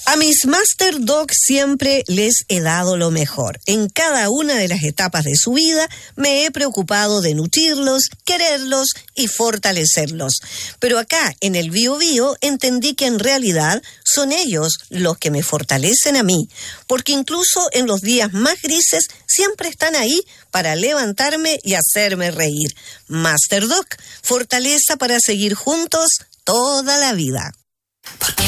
A mis Master Dog siempre les he dado lo mejor. En cada una de las etapas de su vida me he preocupado de nutrirlos, quererlos y fortalecerlos. Pero acá, en el Bio Bio, entendí que en realidad son ellos los que me fortalecen a mí. Porque incluso en los días más grises siempre están ahí para levantarme y hacerme reír. Master Dog, fortaleza para seguir juntos toda la vida. ¿Por qué?